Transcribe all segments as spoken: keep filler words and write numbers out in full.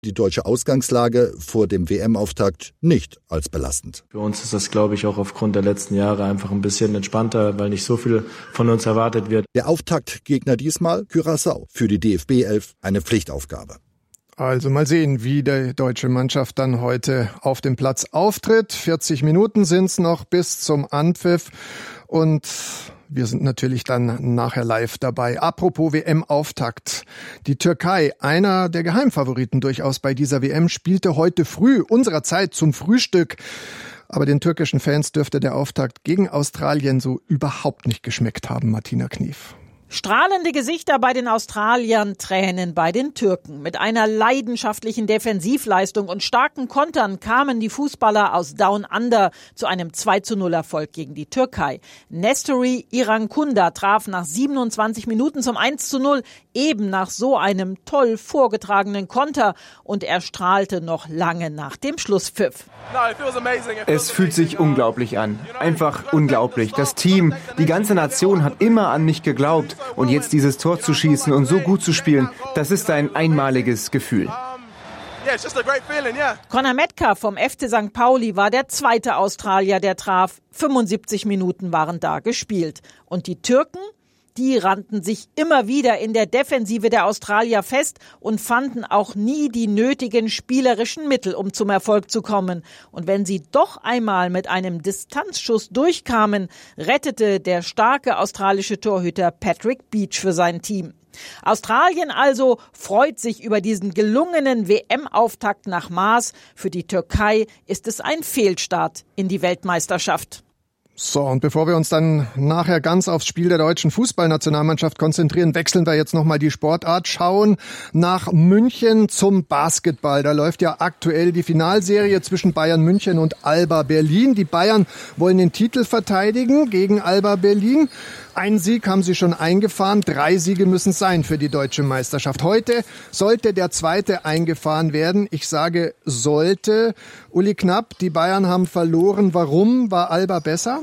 die deutsche Ausgangslage vor dem W M-Auftakt nicht als belastend. Für uns ist das, glaube ich, auch aufgrund der letzten Jahre einfach ein bisschen entspannter, weil nicht so viel von uns erwartet wird. Der Auftaktgegner diesmal Curaçao. Für die D F B elf eine Pflichtaufgabe. Also mal sehen, wie die deutsche Mannschaft dann heute auf dem Platz auftritt. vierzig Minuten sind es noch bis zum Anpfiff und wir sind natürlich dann nachher live dabei. Apropos W M-Auftakt. Die Türkei, einer der Geheimfavoriten durchaus bei dieser W M, spielte heute früh unserer Zeit zum Frühstück. Aber den türkischen Fans dürfte der Auftakt gegen Australien so überhaupt nicht geschmeckt haben, Martina Knief. Strahlende Gesichter bei den Australiern, Tränen bei den Türken. Mit einer leidenschaftlichen Defensivleistung und starken Kontern kamen die Fußballer aus Down Under zu einem zwei zu null Erfolg gegen die Türkei. Nestori Irankunda traf nach siebenundzwanzig Minuten zum eins zu null, eben nach so einem toll vorgetragenen Konter, und er strahlte noch lange nach dem Schlusspfiff. Es fühlt sich unglaublich an. Einfach unglaublich. Das Team, die ganze Nation hat immer an mich geglaubt. Und jetzt dieses Tor zu schießen und so gut zu spielen, das ist ein einmaliges Gefühl. Conor Metcalf vom F C Sankt Pauli war der zweite Australier, der traf. fünfundsiebzig Minuten waren da gespielt. Und die Türken? Die rannten sich immer wieder in der Defensive der Australier fest und fanden auch nie die nötigen spielerischen Mittel, um zum Erfolg zu kommen. Und wenn sie doch einmal mit einem Distanzschuss durchkamen, rettete der starke australische Torhüter Patrick Beach für sein Team. Australien also freut sich über diesen gelungenen W M-Auftakt nach Maß. Für die Türkei ist es ein Fehlstart in die Weltmeisterschaft. So, und bevor wir uns dann nachher ganz aufs Spiel der deutschen Fußballnationalmannschaft konzentrieren, wechseln wir jetzt nochmal die Sportart, schauen nach München zum Basketball. Da läuft ja aktuell die Finalserie zwischen Bayern München und Alba Berlin. Die Bayern wollen den Titel verteidigen gegen Alba Berlin. Einen Sieg haben sie schon eingefahren, drei Siege müssen es sein für die deutsche Meisterschaft. Heute sollte der zweite eingefahren werden. Ich sage sollte. Uli Knapp, die Bayern haben verloren. Warum? War Alba besser?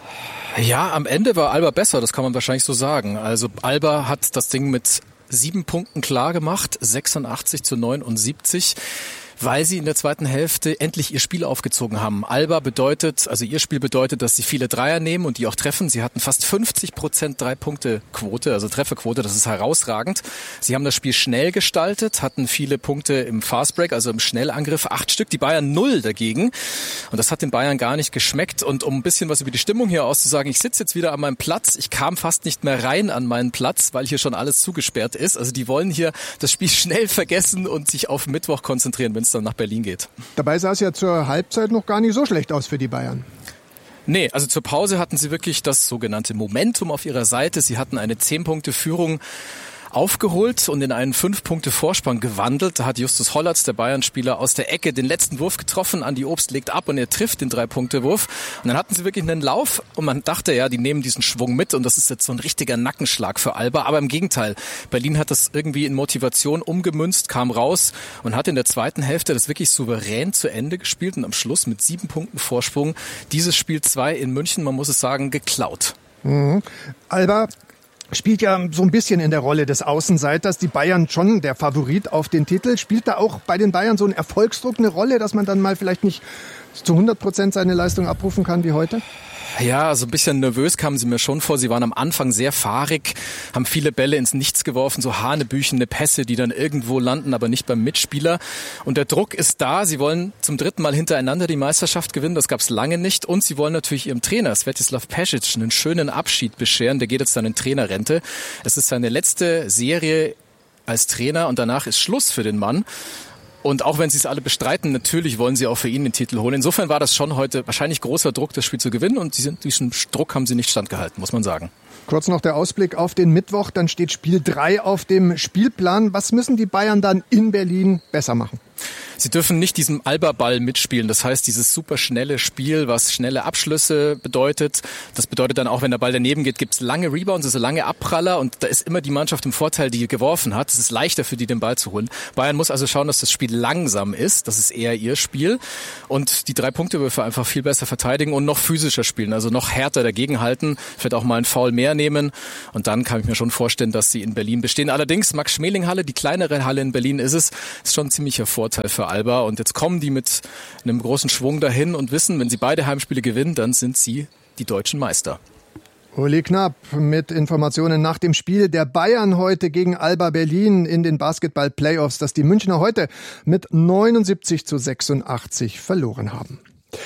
Ja, am Ende war Alba besser, das kann man wahrscheinlich so sagen. Also Alba hat das Ding mit sieben Punkten klar gemacht, sechsundachtzig zu neunundsiebzig. Weil sie in der zweiten Hälfte endlich ihr Spiel aufgezogen haben. Alba bedeutet, also ihr Spiel bedeutet, dass sie viele Dreier nehmen und die auch treffen. Sie hatten fast fünfzig Prozent Drei-Punkte-Quote, also Trefferquote, das ist herausragend. Sie haben das Spiel schnell gestaltet, hatten viele Punkte im Fastbreak, also im Schnellangriff, acht Stück, die Bayern null dagegen. Und das hat den Bayern gar nicht geschmeckt. Und um ein bisschen was über die Stimmung hier auszusagen, ich sitze jetzt wieder an meinem Platz. Ich kam fast nicht mehr rein an meinen Platz, weil hier schon alles zugesperrt ist. Also die wollen hier das Spiel schnell vergessen und sich auf Mittwoch konzentrieren, wenn es dann nach Berlin geht. Dabei sah es ja zur Halbzeit noch gar nicht so schlecht aus für die Bayern. Nee, also zur Pause hatten sie wirklich das sogenannte Momentum auf ihrer Seite. Sie hatten eine zehn-Punkte-Führung aufgeholt und in einen fünf-Punkte-Vorsprung gewandelt. Da hat Justus Hollatz, der Bayern-Spieler, aus der Ecke den letzten Wurf getroffen. Andi Obst legt ab und er trifft den Drei-Punkte-Wurf. Und dann hatten sie wirklich einen Lauf und man dachte, ja, die nehmen diesen Schwung mit und das ist jetzt so ein richtiger Nackenschlag für Alba. Aber im Gegenteil, Berlin hat das irgendwie in Motivation umgemünzt, kam raus und hat in der zweiten Hälfte das wirklich souverän zu Ende gespielt und am Schluss mit sieben Punkten Vorsprung dieses Spiel zwei in München, man muss es sagen, geklaut. Mhm. Alba spielt ja so ein bisschen in der Rolle des Außenseiters. Die Bayern schon der Favorit auf den Titel. Spielt da auch bei den Bayern so ein Erfolgsdruck eine Rolle, dass man dann mal vielleicht nicht zu hundert Prozent seine Leistung abrufen kann wie heute? Ja, so ein bisschen nervös kamen sie mir schon vor. Sie waren am Anfang sehr fahrig, haben viele Bälle ins Nichts geworfen, so hanebüchene Pässe, die dann irgendwo landen, aber nicht beim Mitspieler. Und der Druck ist da. Sie wollen zum dritten Mal hintereinander die Meisterschaft gewinnen. Das gab es lange nicht. Und sie wollen natürlich ihrem Trainer, Svetislav Pesic, einen schönen Abschied bescheren. Der geht jetzt dann in Trainerrente. Es ist seine letzte Serie als Trainer und danach ist Schluss für den Mann. Und auch wenn sie es alle bestreiten, natürlich wollen sie auch für ihn den Titel holen. Insofern war das schon heute wahrscheinlich großer Druck, das Spiel zu gewinnen. Und diesen Druck haben sie nicht standgehalten, muss man sagen. Kurz noch der Ausblick auf den Mittwoch. Dann steht Spiel drei auf dem Spielplan. Was müssen die Bayern dann in Berlin besser machen? Sie dürfen nicht diesem Alba-Ball mitspielen. Das heißt, dieses super schnelle Spiel, was schnelle Abschlüsse bedeutet. Das bedeutet dann auch, wenn der Ball daneben geht, gibt es lange Rebounds, also lange Abpraller. Und da ist immer die Mannschaft im Vorteil, die geworfen hat. Es ist leichter für die, den Ball zu holen. Bayern muss also schauen, dass das Spiel langsam ist. Das ist eher ihr Spiel. Und die Drei-Punkte-Würfe einfach viel besser verteidigen und noch physischer spielen. Also noch härter dagegenhalten. Vielleicht auch mal einen Foul mehr nehmen. Und dann kann ich mir schon vorstellen, dass sie in Berlin bestehen. Allerdings, Max-Schmeling-Halle, die kleinere Halle in Berlin ist es, ist schon ein ziemlicher Vorteil für Alba. Und jetzt kommen die mit einem großen Schwung dahin und wissen, wenn sie beide Heimspiele gewinnen, dann sind sie die deutschen Meister. Uli Knapp mit Informationen nach dem Spiel der Bayern heute gegen Alba Berlin in den Basketball-Playoffs, das die Münchner heute mit neunundsiebzig zu sechsundachtzig verloren haben.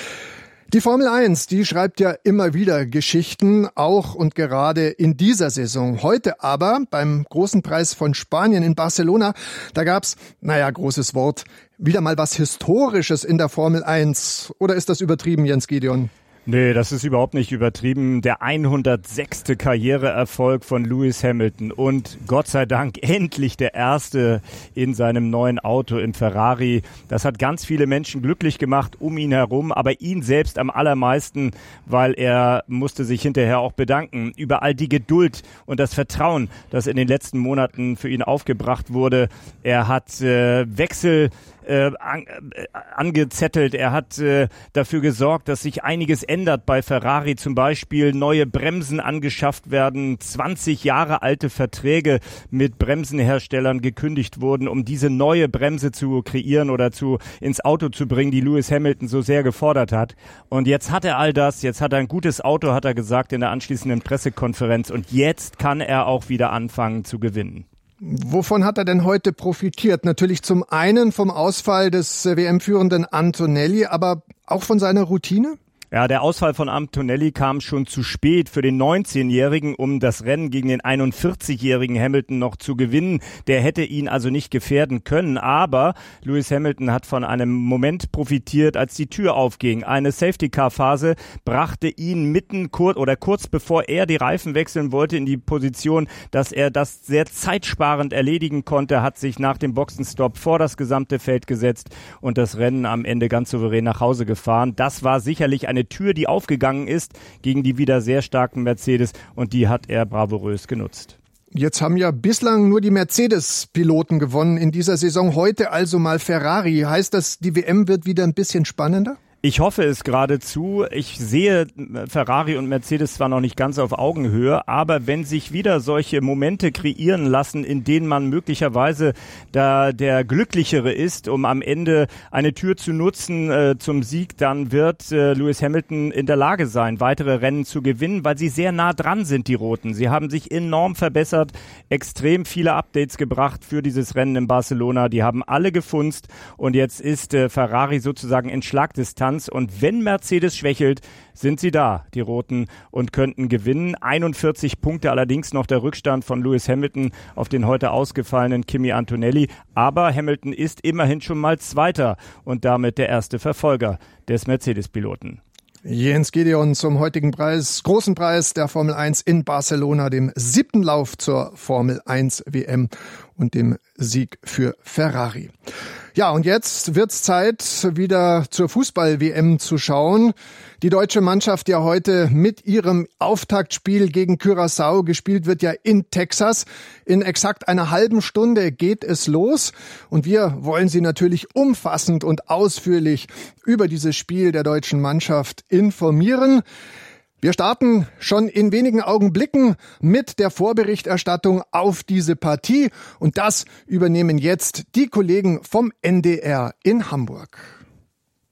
Die Formel eins, die schreibt ja immer wieder Geschichten, auch und gerade in dieser Saison. Heute aber beim Großen Preis von Spanien in Barcelona, da gab's, naja, großes Wort, wieder mal was Historisches in der Formel eins. Oder ist das übertrieben, Jens Gideon? Nee, das ist überhaupt nicht übertrieben. Der hundertsechste Karriereerfolg von Lewis Hamilton und Gott sei Dank endlich der erste in seinem neuen Auto im Ferrari. Das hat ganz viele Menschen glücklich gemacht um ihn herum, aber ihn selbst am allermeisten, weil er musste sich hinterher auch bedanken über all die Geduld und das Vertrauen, das in den letzten Monaten für ihn aufgebracht wurde. Er hat äh, Wechsel Äh, an, äh, angezettelt. Er hat äh, dafür gesorgt, dass sich einiges ändert bei Ferrari. Zum Beispiel neue Bremsen angeschafft werden, zwanzig Jahre alte Verträge mit Bremsenherstellern gekündigt wurden, um diese neue Bremse zu kreieren oder zu ins Auto zu bringen, die Lewis Hamilton so sehr gefordert hat. Und jetzt hat er all das, jetzt hat er ein gutes Auto, hat er gesagt in der anschließenden Pressekonferenz, und jetzt kann er auch wieder anfangen zu gewinnen. Wovon hat er denn heute profitiert? Natürlich zum einen vom Ausfall des W M-führenden Antonelli, aber auch von seiner Routine? Ja, der Ausfall von Antonelli kam schon zu spät für den neunzehnjährigen, um das Rennen gegen den einundvierzigjährigen Hamilton noch zu gewinnen. Der hätte ihn also nicht gefährden können, aber Lewis Hamilton hat von einem Moment profitiert, als die Tür aufging. Eine Safety-Car-Phase brachte ihn mitten kurz oder kurz bevor er die Reifen wechseln wollte in die Position, dass er das sehr zeitsparend erledigen konnte, hat sich nach dem Boxenstopp vor das gesamte Feld gesetzt und das Rennen am Ende ganz souverän nach Hause gefahren. Das war sicherlich ein Eine Tür, die aufgegangen ist gegen die wieder sehr starken Mercedes, und die hat er bravourös genutzt. Jetzt haben ja bislang nur die Mercedes-Piloten gewonnen in dieser Saison. Heute also mal Ferrari. Heißt das, die W M wird wieder ein bisschen spannender? Ich hoffe es geradezu. Ich sehe Ferrari und Mercedes zwar noch nicht ganz auf Augenhöhe, aber wenn sich wieder solche Momente kreieren lassen, in denen man möglicherweise da der Glücklichere ist, um am Ende eine Tür zu nutzen äh, zum Sieg, dann wird äh, Lewis Hamilton in der Lage sein, weitere Rennen zu gewinnen, weil sie sehr nah dran sind, die Roten. Sie haben sich enorm verbessert, extrem viele Updates gebracht für dieses Rennen in Barcelona. Die haben alle gefunzt, und jetzt ist äh, Ferrari sozusagen in Schlagdistanz. Und wenn Mercedes schwächelt, sind sie da, die Roten, und könnten gewinnen. einundvierzig Punkte allerdings noch der Rückstand von Lewis Hamilton auf den heute ausgefallenen Kimi Antonelli. Aber Hamilton ist immerhin schon mal Zweiter und damit der erste Verfolger des Mercedes-Piloten. Jens Gideon zum heutigen Preis, großen Preis der Formel eins in Barcelona, dem siebten Lauf zur Formel eins W M und dem Sieg für Ferrari. Ja, und jetzt wird's Zeit, wieder zur Fußball-W M zu schauen. Die deutsche Mannschaft ja heute mit ihrem Auftaktspiel gegen Curaçao, gespielt wird ja in Texas. In exakt einer halben Stunde geht es los. Und wir wollen Sie natürlich umfassend und ausführlich über dieses Spiel der deutschen Mannschaft informieren. Wir starten schon in wenigen Augenblicken mit der Vorberichterstattung auf diese Partie. Und das übernehmen jetzt die Kollegen vom N D R in Hamburg.